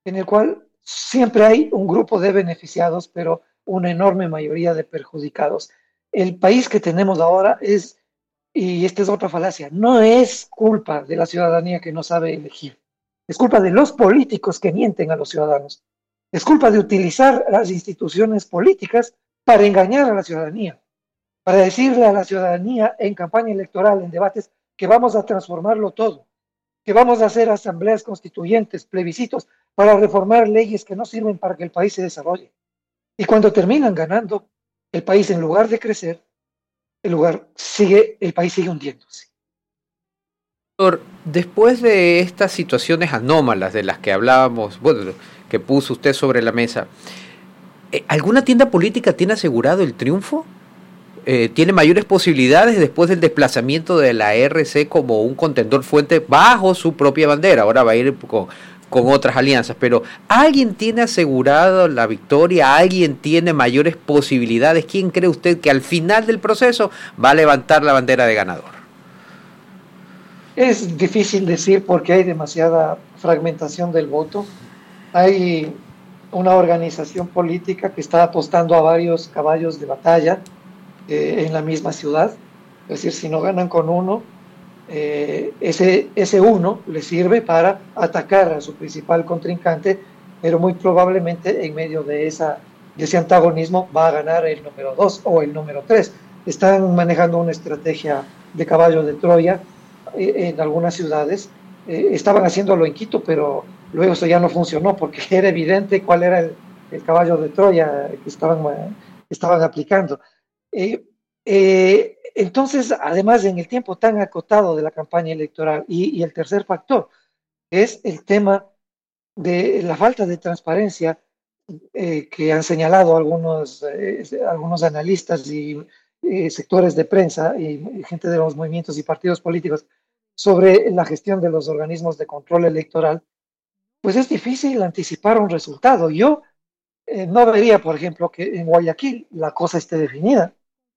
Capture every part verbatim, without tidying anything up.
en el cual siempre hay un grupo de beneficiados, pero una enorme mayoría de perjudicados. El país que tenemos ahora es, y esta es otra falacia, no es culpa de la ciudadanía que no sabe elegir, es culpa de los políticos que mienten a los ciudadanos, es culpa de utilizar las instituciones políticas para engañar a la ciudadanía, para decirle a la ciudadanía en campaña electoral, en debates, que vamos a transformarlo todo, que vamos a hacer asambleas constituyentes, plebiscitos, para reformar leyes que no sirven para que el país se desarrolle. Y cuando terminan ganando, el país en lugar de crecer, el lugar sigue, el país sigue hundiéndose. Doctor, después de estas situaciones anómalas de las que hablábamos, bueno, que puso usted sobre la mesa, eh, ¿alguna tienda política tiene asegurado el triunfo? Eh, ¿Tiene mayores posibilidades después del desplazamiento de la R C como un contendor fuerte bajo su propia bandera? Ahora va a ir con, con otras alianzas, pero ¿alguien tiene asegurado la victoria? ¿Alguien tiene mayores posibilidades? ¿Quién cree usted que al final del proceso va a levantar la bandera de ganador? Es difícil decir porque hay demasiada fragmentación del voto. Hay una organización política que está apostando a varios caballos de batalla eh, en la misma ciudad. Es decir, si no ganan con uno, eh, ese, ese uno le sirve para atacar a su principal contrincante, pero muy probablemente en medio de, esa, de ese antagonismo va a ganar el número dos o el número tres. Están manejando una estrategia de caballo de Troya eh, en algunas ciudades. Eh, estaban haciéndolo en Quito, pero luego eso ya no funcionó porque era evidente cuál era el, el caballo de Troya que estaban, eh, estaban aplicando. Eh, eh, entonces, además, en el tiempo tan acotado de la campaña electoral y, y el tercer factor es el tema de la falta de transparencia eh, que han señalado algunos, eh, algunos analistas y eh, sectores de prensa y gente de los movimientos y partidos políticos sobre la gestión de los organismos de control electoral, pues es difícil anticipar un resultado. Yo eh, no vería, por ejemplo, que en Guayaquil la cosa esté definida.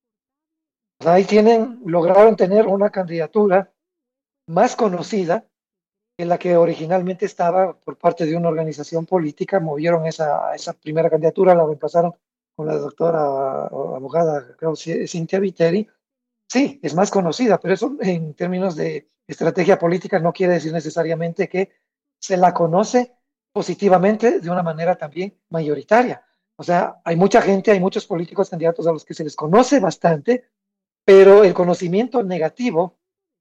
Ahí tienen, lograron tener una candidatura más conocida que la que originalmente estaba por parte de una organización política. Movieron esa, esa primera candidatura, la reemplazaron con la doctora o abogada, creo, Cintia Viteri. Sí, es más conocida, pero eso en términos de estrategia política no quiere decir necesariamente que se la conoce positivamente de una manera también mayoritaria. O sea, hay mucha gente, hay muchos políticos candidatos a los que se les conoce bastante, pero el conocimiento negativo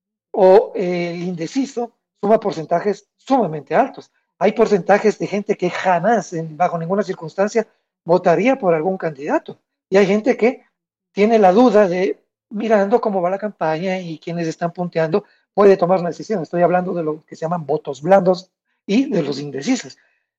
o el indeciso suma porcentajes sumamente altos. Hay porcentajes de gente que jamás, en, bajo ninguna circunstancia, votaría por algún candidato. Y hay gente que tiene la duda de, mirando cómo va la campaña y quienes están punteando, puede tomar una decisión. Estoy hablando de lo que se llaman votos blandos y de los indecisos.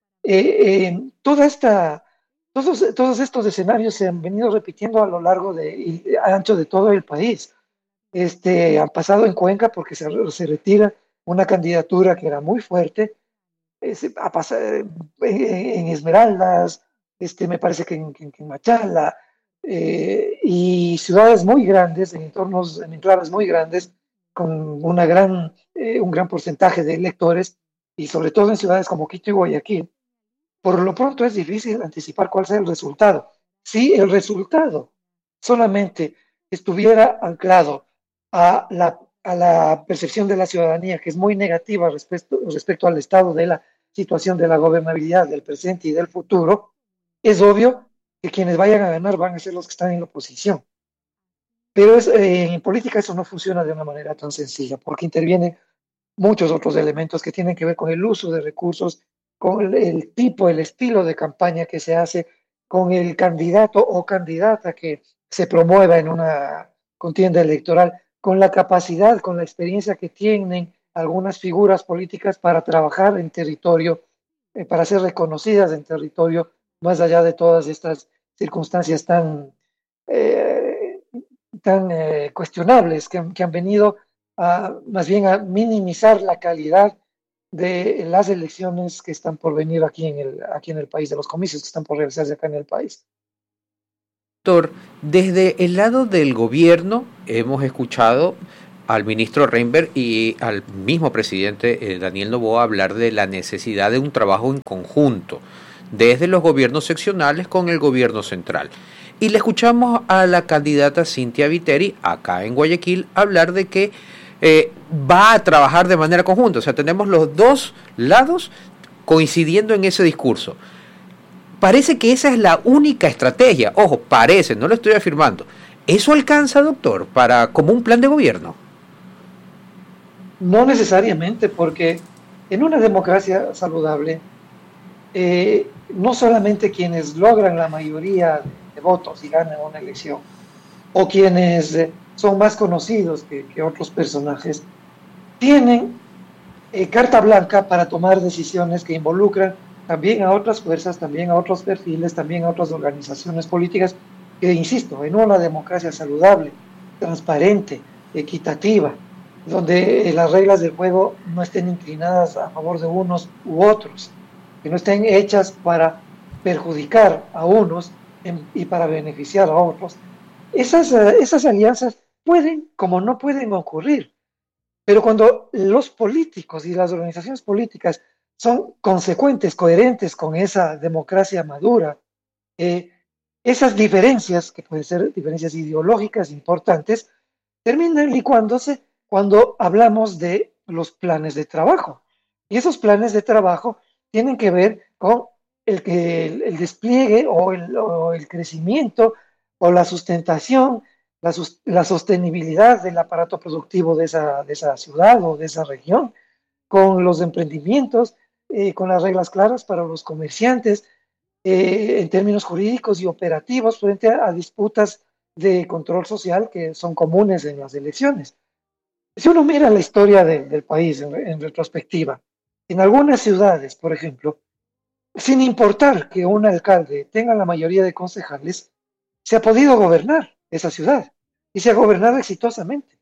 Eh, eh, toda esta, todos, todos estos escenarios se han venido repitiendo a lo largo de, y ancho de todo el país. Este, han pasado en Cuenca porque se, se retira una candidatura que era muy fuerte, es, ha pasado en, en Esmeraldas, este, me parece que en, que en Machala, eh, y ciudades muy grandes, en entornos, en enclaves muy grandes, con una gran, eh, un gran porcentaje de electores, y sobre todo en ciudades como Quito y Guayaquil. Por lo pronto es difícil anticipar cuál sea el resultado. Si el resultado solamente estuviera anclado a la, a la percepción de la ciudadanía, que es muy negativa respecto, respecto al estado de la situación de la gobernabilidad del presente y del futuro, es obvio que quienes vayan a ganar van a ser los que están en la oposición. Pero es, eh, en política eso no funciona de una manera tan sencilla, porque intervienen muchos otros elementos que tienen que ver con el uso de recursos, con el, el tipo, el estilo de campaña que se hace, con el candidato o candidata que se promueva en una contienda electoral, con la capacidad, con la experiencia que tienen algunas figuras políticas para trabajar en territorio, eh, para ser reconocidas en territorio, más allá de todas estas circunstancias tan, eh, tan eh, cuestionables que han, que han venido a, más bien a minimizar la calidad de las elecciones que están por venir aquí en el, aquí en el país, de los comicios que están por realizarse acá en el país. Doctor, desde el lado del gobierno hemos escuchado al ministro Reinberg y al mismo presidente eh, Daniel Noboa hablar de la necesidad de un trabajo en conjunto desde los gobiernos seccionales con el gobierno central. Y le escuchamos a la candidata Cynthia Viteri, acá en Guayaquil, hablar de que eh, va a trabajar de manera conjunta. O sea, tenemos los dos lados coincidiendo en ese discurso. Parece que esa es la única estrategia. Ojo, parece, no lo estoy afirmando. ¿Eso alcanza, doctor, para como un plan de gobierno? No necesariamente, porque en una democracia saludable, eh, no solamente quienes logran la mayoría de, de votos y ganan una elección, o quienes eh, son más conocidos que, que otros personajes, tienen eh, carta blanca para tomar decisiones que involucran también a otras fuerzas, también a otros perfiles, también a otras organizaciones políticas, que, insisto, en una democracia saludable, transparente, equitativa, donde eh, las reglas del juego no estén inclinadas a favor de unos u otros, que no estén hechas para perjudicar a unos en, y para beneficiar a otros. Esas, uh, esas alianzas pueden, como no pueden ocurrir, pero cuando los políticos y las organizaciones políticas son consecuentes, coherentes con esa democracia madura, eh, esas diferencias, que pueden ser diferencias ideológicas importantes, terminan licuándose cuando hablamos de los planes de trabajo. Y esos planes de trabajo tienen que ver con el, el, el despliegue o el, o el crecimiento o la sustentación, la, la, sostenibilidad del aparato productivo de esa, de esa ciudad o de esa región, con los emprendimientos, eh, con las reglas claras para los comerciantes, eh, en términos jurídicos y operativos frente a, a disputas de control social que son comunes en las elecciones. Si uno mira la historia de, del país en, en retrospectiva, en algunas ciudades, por ejemplo, sin importar que un alcalde tenga la mayoría de concejales, se ha podido gobernar esa ciudad y se ha gobernado exitosamente,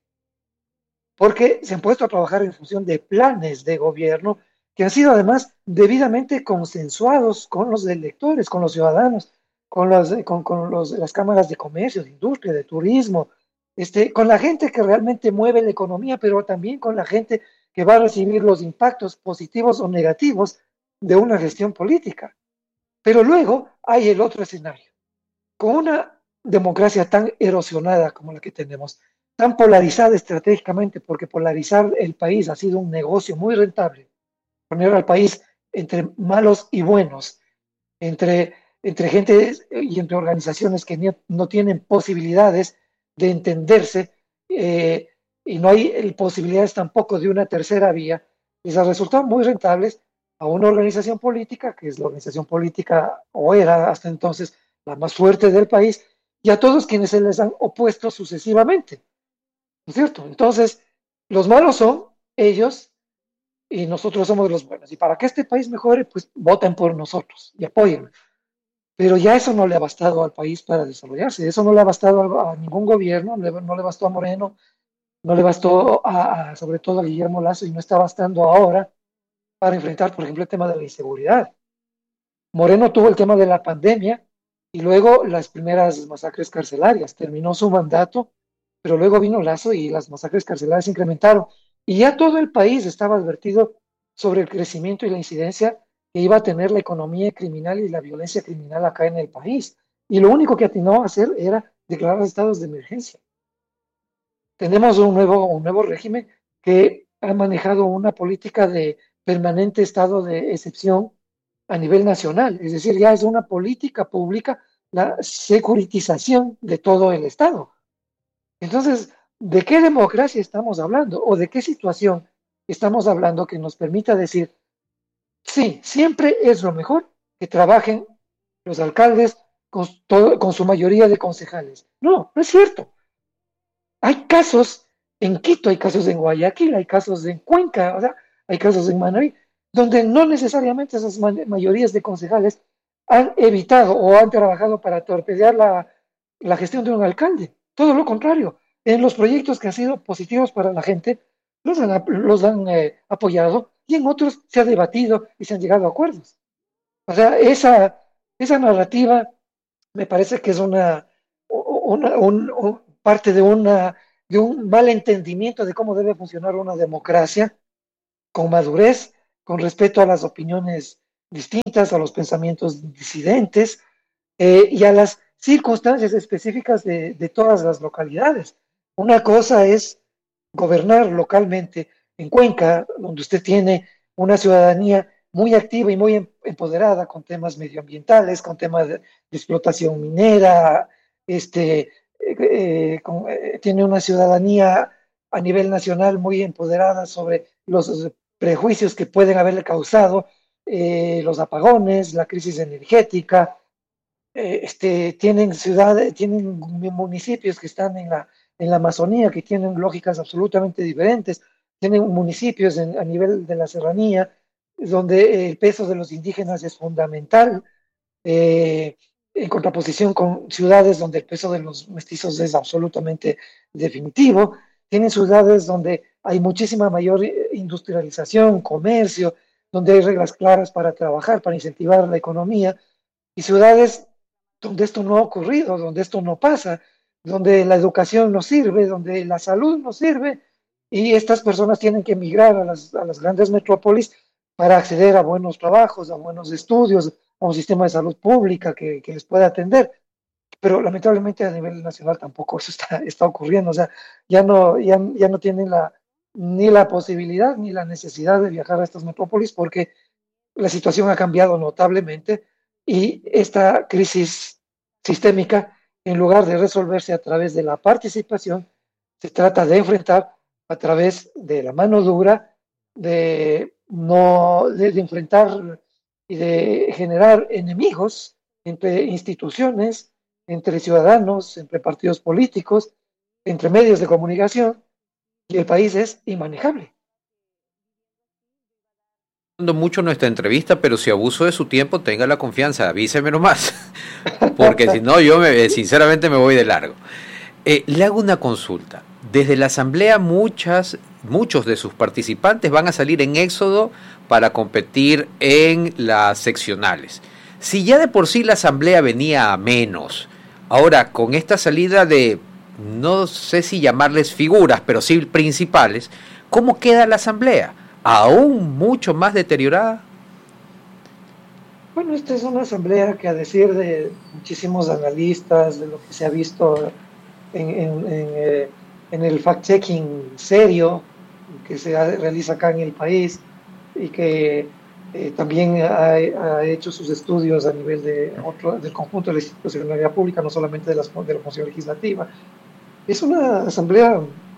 porque se han puesto a trabajar en función de planes de gobierno que han sido además debidamente consensuados con los electores, con los ciudadanos, con, las, con, con los, las cámaras de comercio, de industria, de turismo, este, con la gente que realmente mueve la economía, pero también con la gente que va a recibir los impactos positivos o negativos de una gestión política. Pero luego hay el otro escenario. Con una democracia tan erosionada como la que tenemos, tan polarizada estratégicamente, porque polarizar el país ha sido un negocio muy rentable, poner al país entre malos y buenos, entre, entre gente y entre organizaciones que no, no tienen posibilidades de entenderse, eh, y no hay posibilidades tampoco de una tercera vía, les ha resultado muy rentables a una organización política, que es la organización política, o era hasta entonces la más fuerte del país, y a todos quienes se les han opuesto sucesivamente, ¿no es cierto? Entonces, los malos son ellos y nosotros somos los buenos. Y para que este país mejore, pues voten por nosotros y apoyen. Pero ya eso no le ha bastado al país para desarrollarse, eso no le ha bastado a, a ningún gobierno, no le, no le bastó a Moreno, no le bastó a, a, sobre todo a Guillermo Lazo, y no está bastando ahora para enfrentar, por ejemplo, el tema de la inseguridad. Moreno tuvo el tema de la pandemia y luego las primeras masacres carcelarias. Terminó su mandato, pero luego vino Lazo y las masacres carcelarias se incrementaron. Y ya todo el país estaba advertido sobre el crecimiento y la incidencia que iba a tener la economía criminal y la violencia criminal acá en el país. Y lo único que atinó a hacer era declarar estados de emergencia. Tenemos un nuevo, un nuevo régimen que ha manejado una política de permanente estado de excepción a nivel nacional, es decir, ya es una política pública la securitización de todo el Estado. Entonces, ¿de qué democracia estamos hablando? ¿O de qué situación estamos hablando que nos permita decir, sí, siempre es lo mejor que trabajen los alcaldes con, todo, con su mayoría de concejales? No, no es cierto. Hay casos en Quito, hay casos en Guayaquil, hay casos en Cuenca, o sea, hay casos en Manabí, donde no necesariamente esas mayorías de concejales han evitado o han trabajado para torpedear la, la gestión de un alcalde. Todo lo contrario, en los proyectos que han sido positivos para la gente, los han, los han eh, apoyado, y en otros se ha debatido y se han llegado a acuerdos. O sea, esa, esa narrativa me parece que es una, una un, un, parte de una de un mal entendimiento de cómo debe funcionar una democracia, con madurez, con respeto a las opiniones distintas, a los pensamientos disidentes eh, y a las circunstancias específicas de, de todas las localidades. Una cosa es gobernar localmente en Cuenca, donde usted tiene una ciudadanía muy activa y muy em, empoderada con temas medioambientales, con temas de, de explotación minera, este, eh, eh, con, eh, tiene una ciudadanía a nivel nacional muy empoderada sobre los prejuicios que pueden haberle causado eh, los apagones, la crisis energética, eh, este, tienen ciudades, tienen municipios que están en la, en la Amazonía, que tienen lógicas absolutamente diferentes, tienen municipios en, a nivel de la serranía, donde el peso de los indígenas es fundamental, eh, en contraposición con ciudades donde el peso de los mestizos es absolutamente definitivo. Tienen ciudades donde hay muchísima mayor industrialización, comercio, donde hay reglas claras para trabajar, para incentivar la economía, y ciudades donde esto no ha ocurrido, donde esto no pasa, donde la educación no sirve, donde la salud no sirve, y estas personas tienen que emigrar a las, a las grandes metrópolis para acceder a buenos trabajos, a buenos estudios, a un sistema de salud pública que, que les pueda atender. Pero lamentablemente a nivel nacional tampoco eso está, está ocurriendo, o sea, ya no, ya, ya no tienen la, ni la posibilidad ni la necesidad de viajar a estas metrópolis porque la situación ha cambiado notablemente y esta crisis sistémica, en lugar de resolverse a través de la participación, se trata de enfrentar a través de la mano dura, de, no, de, de enfrentar y de generar enemigos entre instituciones, entre ciudadanos, entre partidos políticos, entre medios de comunicación, y el país es inmanejable. Mucho nuestra entrevista, pero si abuso de su tiempo, tenga la confianza, avíseme nomás, porque si no, yo me, sinceramente me voy de largo. Eh, le hago una consulta. Desde la asamblea muchas, muchos de sus participantes van a salir en éxodo para competir en las seccionales. Si ya de por sí la asamblea venía a menos, ahora con esta salida de, no sé si llamarles figuras, pero sí principales, ¿cómo queda la asamblea? ¿Aún mucho más deteriorada? Bueno, esta es una asamblea que a decir de muchísimos analistas, de lo que se ha visto en, en, en, eh, en el fact-checking serio que se ha, realiza acá en el país y que eh, también ha, ha, hecho sus estudios a nivel de otro, del conjunto de la institucionalidad pública, no solamente de, las, de la función legislativa. Es una asamblea,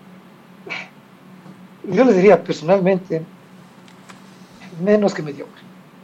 yo le diría personalmente, menos que mediocre.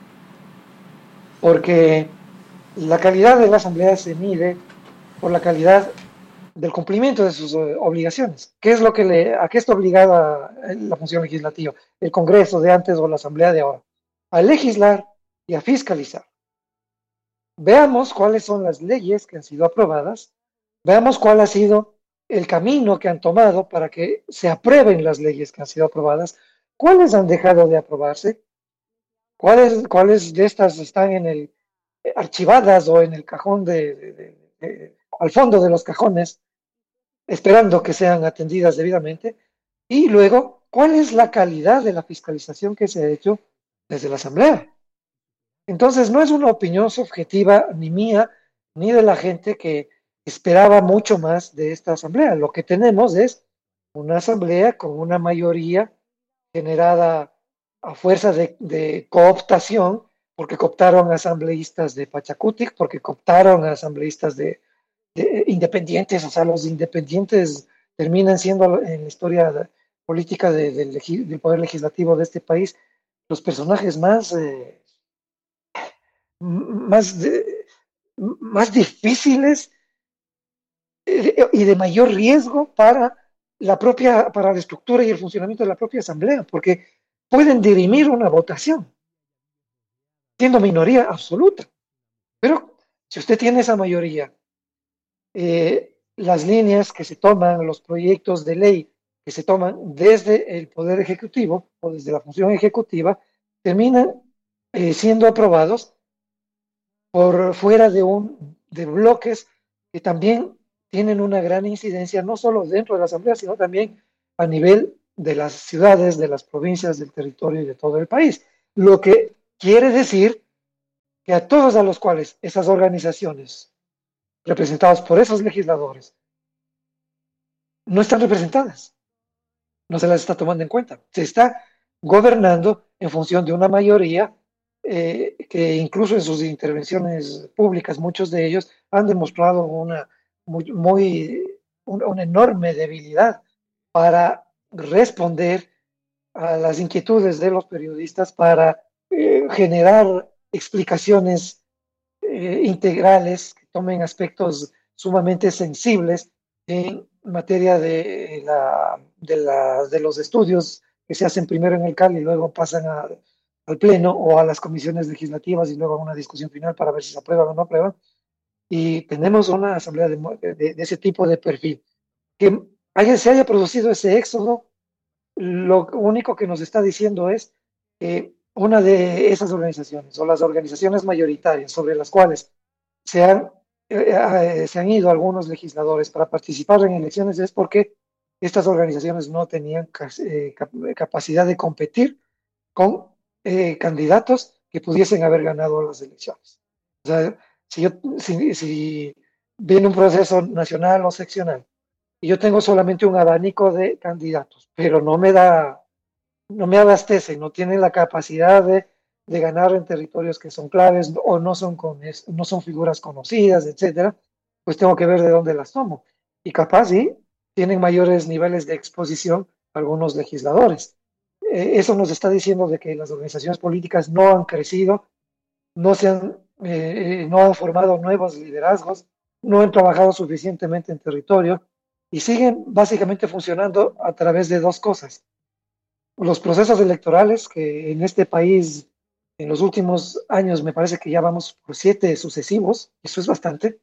Porque la calidad de la asamblea se mide por la calidad del cumplimiento de sus uh, obligaciones. ¿Qué es lo que le, a qué está obligada la función legislativa? El Congreso de antes o la asamblea de ahora. A legislar y a fiscalizar. Veamos cuáles son las leyes que han sido aprobadas, veamos cuál ha sido el camino que han tomado para que se aprueben las leyes que han sido aprobadas, cuáles han dejado de aprobarse, cuáles, cuáles de estas están en el eh, archivadas o en el cajón de, de, de, de, al fondo de los cajones, esperando que sean atendidas debidamente, y luego, ¿cuál es la calidad de la fiscalización que se ha hecho desde la Asamblea? Entonces, no es una opinión subjetiva ni mía, ni de la gente que esperaba mucho más de esta Asamblea. Lo que tenemos es una Asamblea con una mayoría generada a fuerza de, de cooptación, porque cooptaron a asambleístas de Pachacutic, porque cooptaron a asambleístas de, de independientes, o sea, los independientes terminan siendo en la historia política de, de, de, del poder legislativo de este país los personajes más, eh, más, de, más difíciles y de mayor riesgo para la propia, para la estructura y el funcionamiento de la propia asamblea, porque pueden dirimir una votación, siendo minoría absoluta. Pero si usted tiene esa mayoría, eh, las líneas que se toman, los proyectos de ley que se toman desde el Poder Ejecutivo o desde la función ejecutiva, terminan eh, siendo aprobados por fuera de, un, de bloques que también tienen una gran incidencia, no solo dentro de la Asamblea, sino también a nivel de las ciudades, de las provincias, del territorio y de todo el país. Lo que quiere decir que a todos a los cuales esas organizaciones, representadas por esos legisladores, no están representadas, no se las está tomando en cuenta. Se está gobernando en función de una mayoría eh, que incluso en sus intervenciones públicas, muchos de ellos han demostrado una, muy, muy, una, una enorme debilidad para responder a las inquietudes de los periodistas, para eh, generar explicaciones eh, integrales que tomen aspectos sumamente sensibles en materia de, la, de, la, de los estudios que se hacen primero en el C A L y luego pasan a, al Pleno o a las comisiones legislativas y luego a una discusión final para ver si se aprueban o no aprueban. Y tenemos una asamblea de, de, de ese tipo de perfil. Que haya, se haya producido ese éxodo, lo único que nos está diciendo es que una de esas organizaciones o las organizaciones mayoritarias sobre las cuales se han, eh, eh, se han ido algunos legisladores para participar en elecciones es porque estas organizaciones no tenían eh, capacidad de competir con eh, candidatos que pudiesen haber ganado las elecciones. O sea, si, yo, si, si viene un proceso nacional o seccional y yo tengo solamente un abanico de candidatos, pero no me da, no me abastece, no tiene la capacidad de, de ganar en territorios que son claves o no son, con, no son figuras conocidas, etcétera, pues tengo que ver de dónde las tomo. Y capaz sí, tienen mayores niveles de exposición algunos legisladores. Eh, eso nos está diciendo de que las organizaciones políticas no han crecido, no se han, eh, no han formado nuevos liderazgos, no han trabajado suficientemente en territorio y siguen básicamente funcionando a través de dos cosas. Los procesos electorales, que en este país en los últimos años me parece que ya vamos por siete sucesivos, eso es bastante,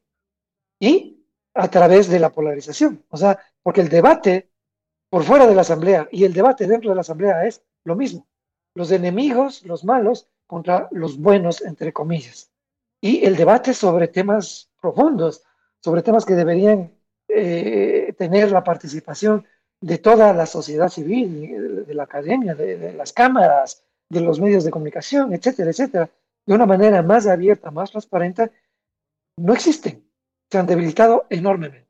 y a través de la polarización. O sea, porque el debate por fuera de la asamblea y el debate dentro de la asamblea es lo mismo. Los enemigos, los malos, contra los buenos, entre comillas. Y el debate sobre temas profundos, sobre temas que deberían eh, tener la participación de toda la sociedad civil, de, de la academia, de, de las cámaras, de los medios de comunicación, etcétera, etcétera, de una manera más abierta, más transparente, no existen. Se han debilitado enormemente.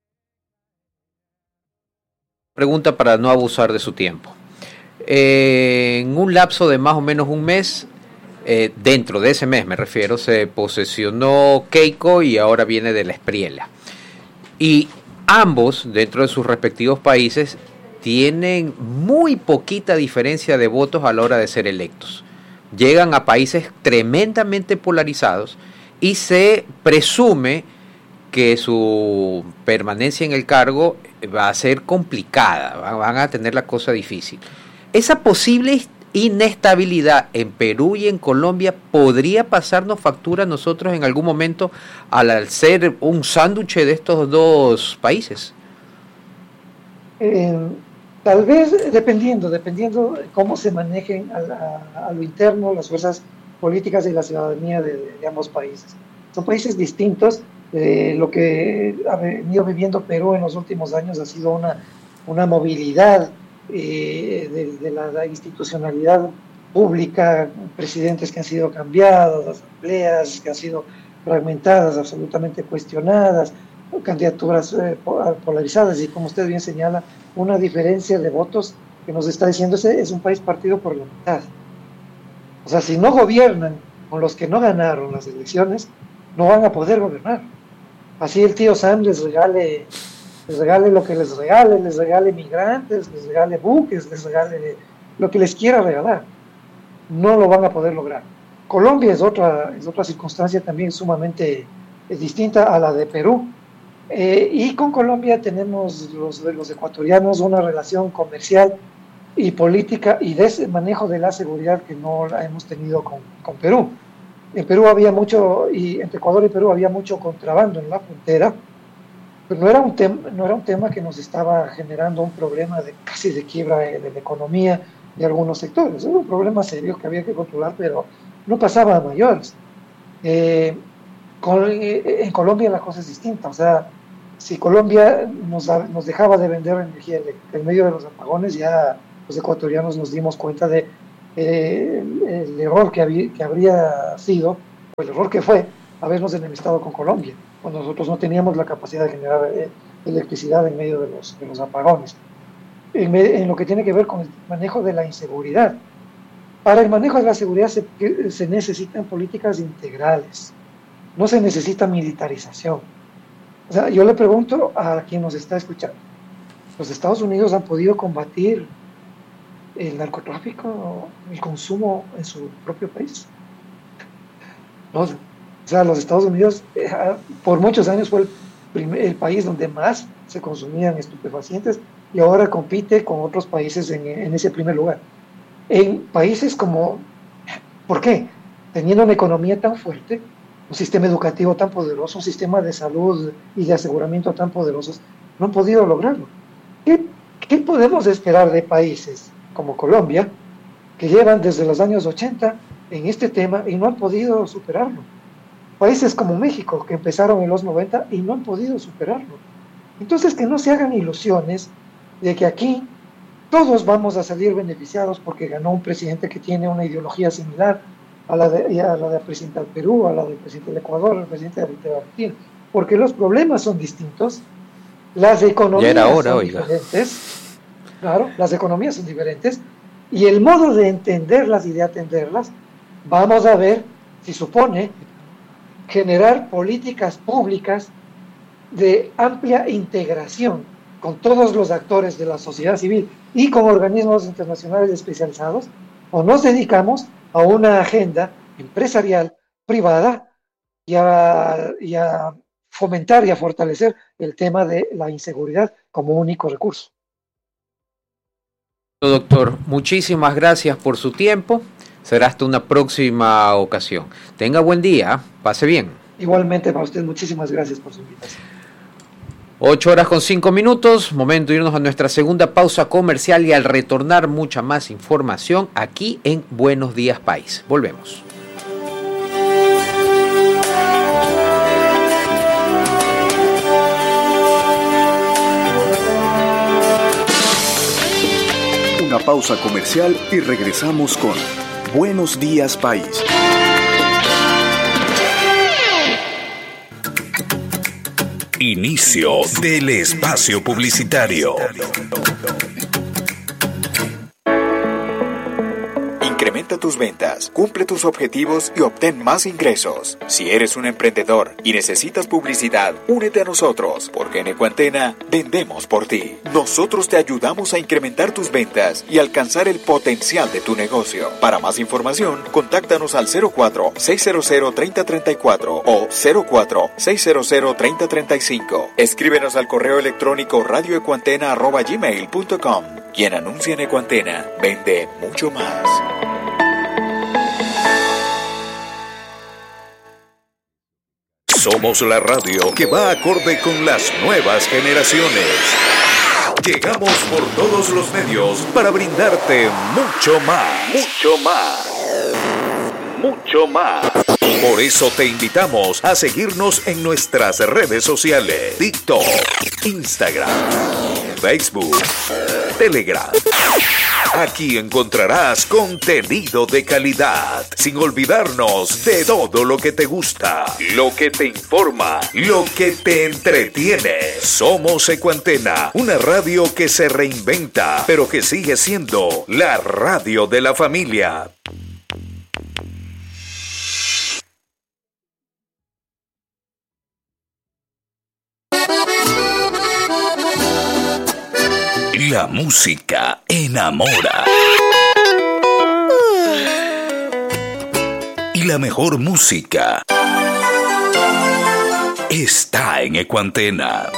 Pregunta para no abusar de su tiempo. Eh, en un lapso de más o menos un mes, eh, dentro de ese mes me refiero, se posesionó Keiko y ahora viene de la Espriella. Y ambos, dentro de sus respectivos países, tienen muy poquita diferencia de votos a la hora de ser electos. Llegan a países tremendamente polarizados y se presume que su permanencia en el cargo va a ser complicada, van a tener la cosa difícil. Esa posible inestabilidad en Perú y en Colombia podría pasarnos factura a nosotros en algún momento al ser un sándwich de estos dos países. Eh, tal vez dependiendo, dependiendo de cómo se manejen a, a, a lo interno las fuerzas políticas y la ciudadanía de, de, de ambos países. Son países distintos. Eh, lo que ha venido viviendo Perú en los últimos años ha sido una, una movilidad eh, de, de la, la institucionalidad pública, presidentes que han sido cambiados, asambleas que han sido fragmentadas, absolutamente cuestionadas, candidaturas eh, polarizadas y, como usted bien señala, una diferencia de votos que nos está diciendo ese es un país partido por la mitad. O sea, si no gobiernan con los que no ganaron las elecciones, no van a poder gobernar. Así el tío Sam les regale, les regale lo que les regale, les regale migrantes, les regale buques, les regale lo que les quiera regalar. No lo van a poder lograr. Colombia es otra, es otra circunstancia también sumamente distinta a la de Perú. Eh, y con Colombia tenemos los, los ecuatorianos una relación comercial y política y de ese manejo de la seguridad que no la hemos tenido con, con Perú. En Perú había mucho, y entre Ecuador y Perú había mucho contrabando en la frontera, pero no era un tema, no era un tema que nos estaba generando un problema de casi de quiebra de, de la economía de algunos sectores. Era un problema serio que había que controlar, pero no pasaba a mayores. Eh, con, eh, en Colombia la cosa es distinta, o sea, si Colombia nos, nos dejaba de vender energía eléctrica en medio de los apagones, ya los ecuatorianos nos dimos cuenta de eh, el, el error que, había, que habría sido, o el error que fue, habernos enemistado con Colombia, cuando nosotros no teníamos la capacidad de generar eh, electricidad en medio de los, de los apagones. En, en lo que tiene que ver con el manejo de la inseguridad. Para el manejo de la seguridad se, se necesitan políticas integrales, no se necesita militarización. O sea, yo le pregunto a quien nos está escuchando, ¿los Estados Unidos han podido combatir el narcotráfico, el consumo en su propio país? No, o sea, los Estados Unidos eh, por muchos años fue el, primer, el país donde más se consumían estupefacientes y ahora compite con otros países en, en ese primer lugar. En países como, ¿por qué? Teniendo una economía tan fuerte, un sistema educativo tan poderoso, un sistema de salud y de aseguramiento tan poderosos, no han podido lograrlo. ¿Qué, qué podemos esperar de países como Colombia, que llevan desde los años ochenta en este tema y no han podido superarlo? Países como México, que empezaron en los noventa y no han podido superarlo. Entonces, que no se hagan ilusiones de que aquí todos vamos a salir beneficiados porque ganó un presidente que tiene una ideología similar a la de, a la de presidente del Perú, a la del presidente del Ecuador, al presidente de Argentina, porque los problemas son distintos, las economías ya era hora, son oiga. diferentes, claro, las economías son diferentes, y el modo de entenderlas y de atenderlas, vamos a ver si supone generar políticas públicas de amplia integración con todos los actores de la sociedad civil y con organismos internacionales especializados, o nos dedicamos a una agenda empresarial privada y a, y a fomentar y a fortalecer el tema de la inseguridad como único recurso. Doctor, muchísimas gracias por su tiempo. Será hasta una próxima ocasión. Tenga buen día, pase bien. Igualmente para usted, muchísimas gracias por su invitación. Ocho horas con cinco minutos, momento de irnos a nuestra segunda pausa comercial y al retornar mucha más información aquí en Buenos Días País. Volvemos. Una pausa comercial y regresamos con Buenos Días País. Inicio del espacio publicitario. Incrementa tus ventas, cumple tus objetivos y obtén más ingresos. Si eres un emprendedor y necesitas publicidad, únete a nosotros, porque en Ecuantena vendemos por ti. Nosotros te ayudamos a incrementar tus ventas y alcanzar el potencial de tu negocio. Para más información, contáctanos al cero cuatro, seis cero cero, tres cero tres cuatro o cero cuatro, seis cero cero, tres cero tres cinco. Escríbenos al correo electrónico radioecuantena arroba gmail punto com. Quien anuncia en Ecuantena vende mucho más. Somos la radio que va acorde con las nuevas generaciones. Llegamos por todos los medios para brindarte mucho más. Mucho más. Mucho más. Por eso te invitamos a seguirnos en nuestras redes sociales: TikTok, Instagram, Facebook, Telegram. Aquí encontrarás contenido de calidad, sin olvidarnos de todo lo que te gusta, lo que te informa, lo que te entretiene. Somos Ecuantena, una radio que se reinventa, pero que sigue siendo la radio de la familia. La música enamora. Y la mejor música está en Ecuantena.